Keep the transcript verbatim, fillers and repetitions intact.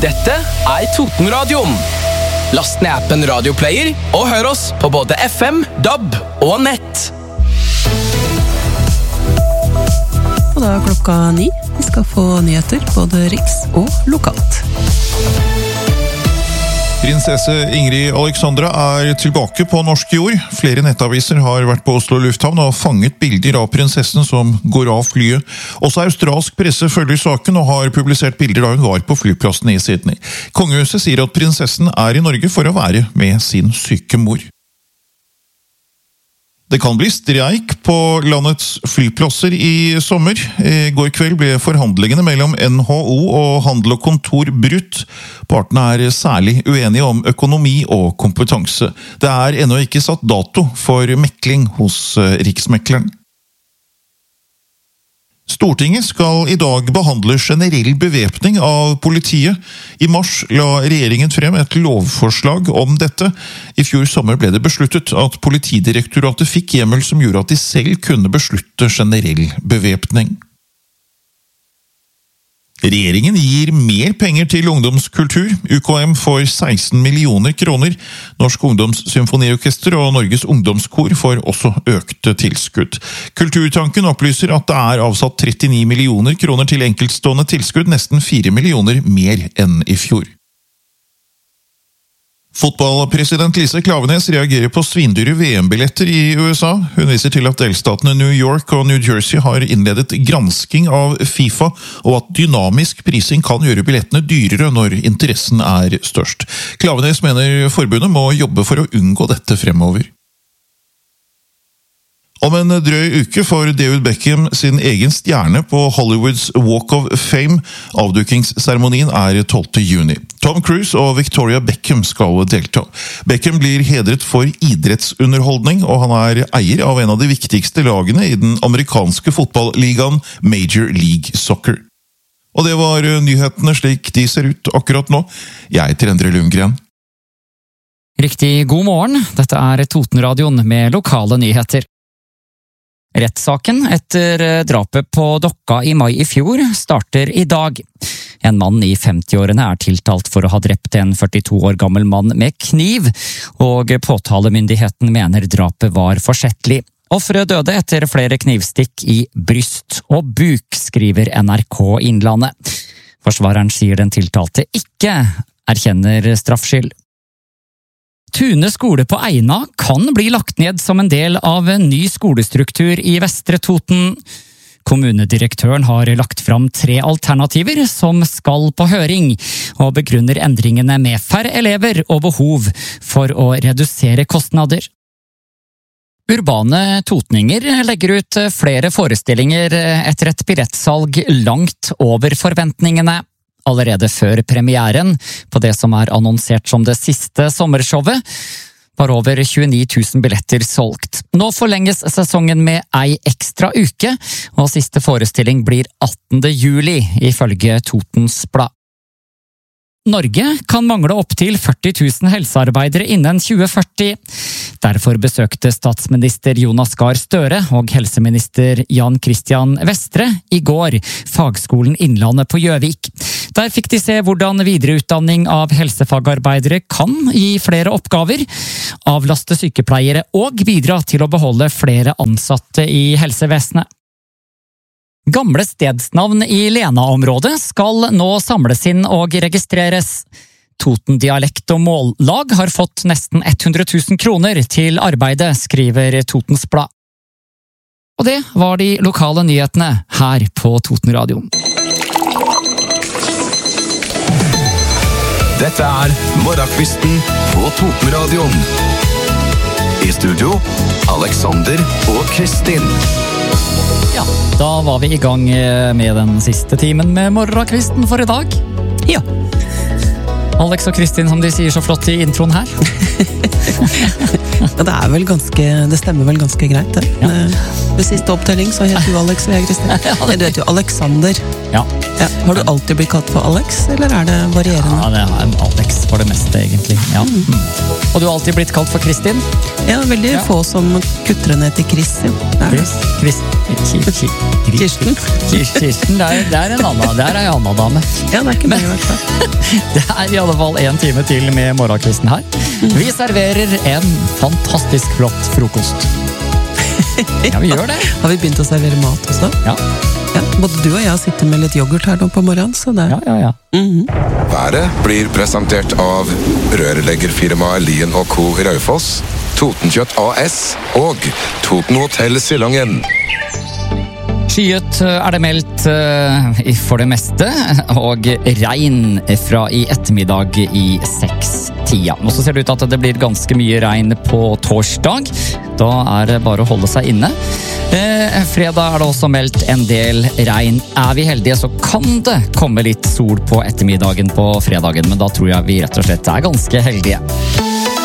Dette er Totenradioen. Last ned appen Radioplayer og hør oss på både F M, D A B og nett. Og da er klokka ni. Vi skal få nyheter, både riks og lokalt. Prinsesse Ingrid Alexandra er tilbake på norsk jord. Flere nettaviser har vært på Oslo lufthavn og fanget bilder av prinsessen som går av flyet. Også australsk presse følger saken og har publisert bilder da hun var på flyplassen i Sydney. Kongehuset sier at prinsessen er i Norge for å være med sin syke mor. Det kan bli streik på landets flyplasser i sommer. I går kveld ble forhandlingene mellom N H O og Handel og Kontor brutt. Partene er særlig uenige om økonomi og kompetanse. Det er ennå ikke satt dato for mekling hos Riksmekleren. Stortinget skal i dag behandle generell bevæpning av politiet. I mars la regjeringen frem et lovforslag om dette. I fjor sommer ble det besluttet at Politidirektoratet fikk hjemmel som gjorde at de selv kunne beslutte generell bevæpning. Regjeringen gir mer penger til ungdomskultur. U K M får seksten millioner kroner. Norsk Ungdomssymfoniorkester og Norges Ungdomskor får også økte tilskudd. Kulturtanken opplyser at det er avsatt trettini millioner kroner til enkeltstående tilskudd, nesten fire millioner mer enn i fjor. Fotballpresident Lise Klaveness reagerer på svindyre V M-billetter i U S A. Hun viser til at delstatene New York og New Jersey har innledet gransking av FIFA, og at dynamisk prising kan gjøre billettene dyrere når interessen er størst. Klaveness mener forbundet må jobbe for å unngå dette fremover. Om en drøy uke får David Beckham sin egen stjerne på Hollywoods Walk of Fame. Avdukingsseremonien er tolvte juni. Tom Cruise og Victoria Beckham skal delta. Beckham blir hedret for idrettsunderholdning, og han er eier av en av de viktigste lagene i den amerikanske fotballligaen Major League Soccer. Og det var nyhetene slik de ser ut akkurat nå. Jeg heter Endre Lundgren. Riktig god morgen, dette er Totenradioen med lokale nyheter. Rettssaken etter drapet på Dokka i mai i fjor starter i dag. En mann i femtiårene er tiltalt for å ha drept en førtito år gammel mann med kniv, og påtalemyndigheten mener drapet var forsettlig. Offeret døde etter flere knivstikk i bryst og buk, skriver N R K Innlandet. Forsvareren sier den tiltalte ikke erkjenner straffskyld. Tune skole på Eina kan bli lagt ned som en del av en ny skolestruktur i Vestre Toten. Kommunedirektøren har lagt fram tre alternativer som skal på høring, og begrunner endringene med færre elever og behov for å redusere kostnader. Urbane totninger legger ut flere forestillinger etter et billettsalg langt over forventningene. Allerede før premieren, på det som er annonsert som det siste sommershowet, var over tjueni tusen billetter solgt. Nå forlenges sesongen med ei ekstra uke, og siste forestilling blir attende juli, ifølge Totens Blad. Norge kan mangle opptil førti tusen helsearbeidere innen tjue førti. Derfor besøkte statsminister Jonas Gahr Støre og helseminister Jan Christian Vestre i går Fagskolen Innlandet på Gjøvik. Der fikk de se hvordan videreutdanning av helsefagarbeidere kan gi flere oppgaver, avlaste sykepleiere og bidra til å beholde flere ansatte i helsevesenet. Gamle stedsnavn i Lena-området skal nå samles inn og registreres. Toten Dialekt- og Mållag har fått nesten hundre tusen kroner til arbeidet, skriver Totens Blad. Og det var de lokale nyhetene her på Totenradioen. Dette er Morgenkvisten på Totenradioen. I studio, Alexander og Kristin. Ja, da var vi i gang med den siste timen med Morgenkvisten for i dag. Ja. Alex og Kristin, som de sier så flott i introen her. Ja, det er vel ganske, det stemmer vel ganske greit, det. Ja. Ved siste opptelling så heter du Alex og jeg Kristin. Du heter jo Alexander. Ja. Ja. Har du alltid blitt kalt for Alex, eller er det varierende? Ja, det er Alex for det meste, egentlig. Ja. Mm. Og du har alltid blitt kalt for Kristin? Ja, veldig ja. Få som kutter ned til Chris. Ja. Chris? Chris? Kirsten? Kirsten, det er, det er en annen, det er en annen dame. Ja, det er ikke meg i hvert fall. Det er i alle fall en time til med morgenkvisten her. Vi serverer en fantastisk flott frokost. Ja, vi gjør det. Har vi begynt å servere mat også? Ja. Ja, både du og jeg sitter med litt yoghurt her nå på morgenen, så det... Ja, ja, ja. Mm-hmm. Været blir presentert av rørleggerfirmaet Lien og Co. Raufoss, Totenkjøtt A S og Toten Hotel Silangen. Skyet er det meldt uh, for det meste, og regn fra i ettermiddag i seks-tida. Og så ser det ut at det blir ganske mye regn på torsdag. Da er det bare å holde seg inne. Eh, fredag er det også meldt en del regn. Er vi heldige, så kan det komme litt sol på ettermiddagen på fredagen, men da tror jeg vi rett og slett er ganske heldige.